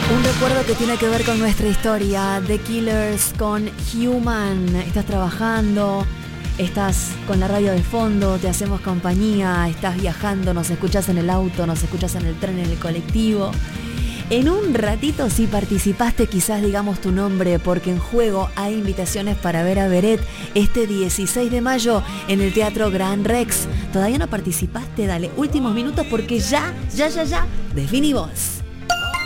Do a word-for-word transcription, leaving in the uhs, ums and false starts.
Un recuerdo que tiene que ver con nuestra historia. The Killers con Human. Estás trabajando, estás con la radio de fondo, te hacemos compañía, estás viajando, nos escuchas en el auto, nos escuchas en el tren, en el colectivo. En un ratito, si participaste, quizás digamos tu nombre, porque en juego hay invitaciones para ver a Beret este dieciséis de mayo en el Teatro Gran Rex. ¿Todavía no participaste? Dale, últimos minutos porque ya, ya, ya, ya, definí vos.